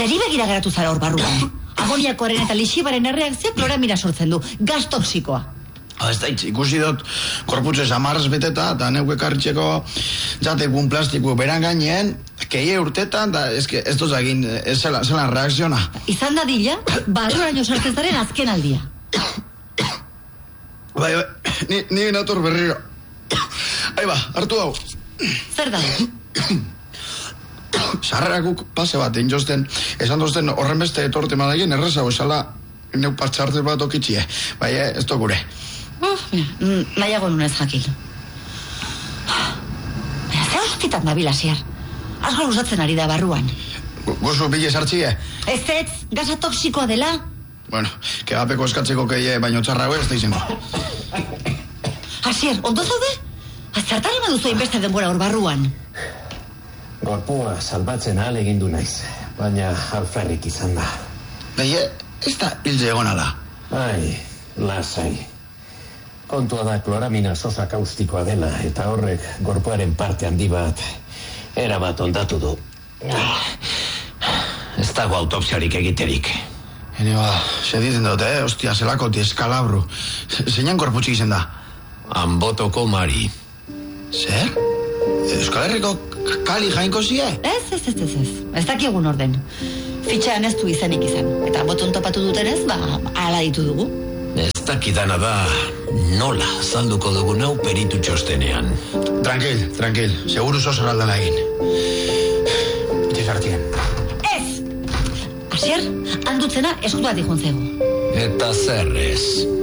Zeri begira geratu zara hor barruan. Amoniakoaren eta lixibaren erreakzioak kloramina sortzen du, gas toksikoa. Ez da, ikusi dut korputze samarrez beteta, eta neuke karritxeko jatekun plastiku beran gaineen, keie urtetan, da ez duz egin, zelan reakziona. Izan da dila, barruraino sartzen zaren azken aldia. Bai, ni nator berriro. Aiba, hartu hau. Zer da? Sarrerakuk pase bat injosten, esan dozten horren beste etorte madagien errezago esala neu patxarte bat okitxie. Bai, ez do gure. Nahiago nunez jakil. Zer hostitan da bilasiar? Azgo usatzen ari da barruan. Gozu bile sartxie? Ez, gasa toksikoa dela. Bueno, kebapeko eskatzeko keie baino txarrago ez da izango. Asier, ondo zaude? Azartari maduzu hainbeste denbora hor barruan. Gorpua salbatzen ahalegindu naiz, baina alferrik izan da. Baina, ez da hilze egon ala. Ai, lasai. Kontua da kloramina sosa kaustikoa dela, eta horrek gorpuaren parte handi bat erabat ondatu du. Ez dago autopsiarik egiterik. Hene ba, seditzen dut, ostia, zelako eskalabru. Zeinan korputxik izen da? Anbotoko Mari. Zer? Euskal Herriko kali jainko zie? Ez. Ez dakigun orden. Fitxean ez du izanik izan. Eta boton topatu dutenez, ala ditu dugu. Ez dakidana da nola zalduko dugun hau peritu txostenean. Tranquil. Seguru zozer aldala egin. Itxe sartien. Ez! Asier, handutzena eskutuatik juntzego. Eta zer ez?